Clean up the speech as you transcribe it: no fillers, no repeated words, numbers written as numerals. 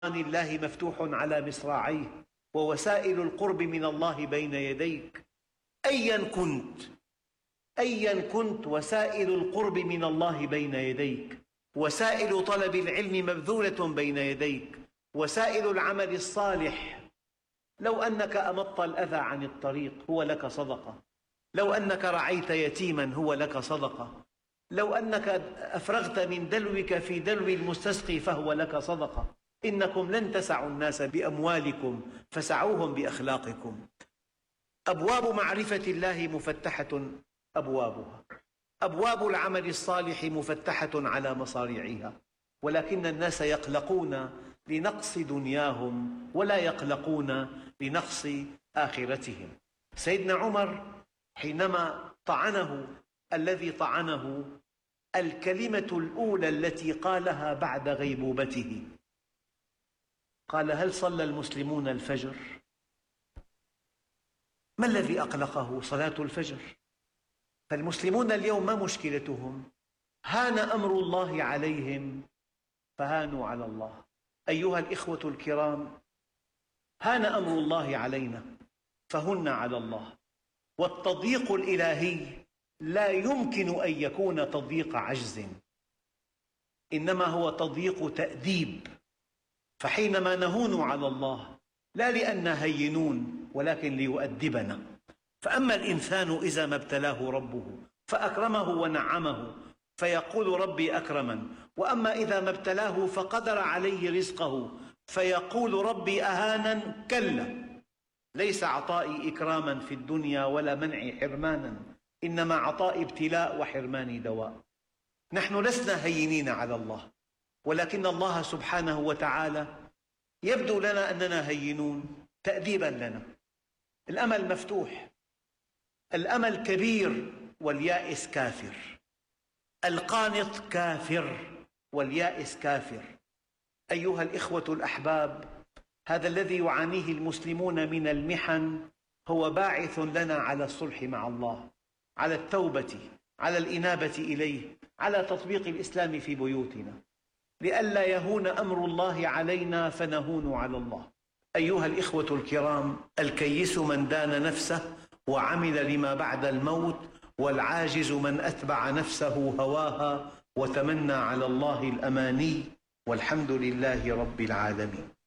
الله مفتوح على مصراعيه، ووسائل القرب من الله بين يديك. أيا كنت وسائل القرب من الله بين يديك، وسائل طلب العلم مبذولة بين يديك، وسائل العمل الصالح. لو أنك أمطت الأذى عن الطريق هو لك صدقة، لو أنك رعيت يتيما هو لك صدقة، لو أنك أفرغت من دلوك في دلو المستسقي فهو لك صدقة. إنكم لن تسعوا الناس بأموالكم فسعوهم بأخلاقكم. أبواب معرفة الله مفتحة أبوابها، أبواب العمل الصالح مفتحة على مصاريعها، ولكن الناس يقلقون لنقص دنياهم ولا يقلقون لنقص آخرتهم. سيدنا عمر حينما طعنه الذي طعنه، الكلمة الأولى التي قالها بعد غيبوبته قال: هل صلى المسلمون الفجر؟ ما الذي أقلقه؟ صلاة الفجر. فالمسلمون اليوم ما مشكلتهم؟ هان أمر الله عليهم فهانوا على الله. أيها الإخوة الكرام، هان أمر الله علينا فهنا على الله. والتضييق الإلهي لا يمكن أن يكون تضييق عجز، إنما هو تضييق تأديب. فحينما نهون على الله لا لأننا هينون ولكن ليؤدبنا. فأما الإنسان إذا ما ابتلاه ربه فأكرمه ونعمه فيقول ربي أكرمن، وأما إذا ما ابتلاه فقدر عليه رزقه فيقول ربي أهانن. كلا، ليس عطائي إكراما في الدنيا ولا منعي حرمانا، إنما عطائي ابتلاء وحرماني دواء. نحن لسنا هينين على الله، ولكن الله سبحانه وتعالى يبدو لنا أننا هينون تأديبا لنا. الأمل مفتوح، الأمل كبير واليائس كافر، القانط كافر واليائس كافر. أيها الإخوة الأحباب، هذا الذي يعانيه المسلمون من المحن هو باعث لنا على الصلح مع الله، على التوبة، على الإنابة إليه، على تطبيق الإسلام في بيوتنا، لئلا يهون أمر الله علينا فنهون على الله. أيها الإخوة الكرام، الكيس من دان نفسه وعمل لما بعد الموت، والعاجز من أتبع نفسه هواها وتمنى على الله الأماني، والحمد لله رب العالمين.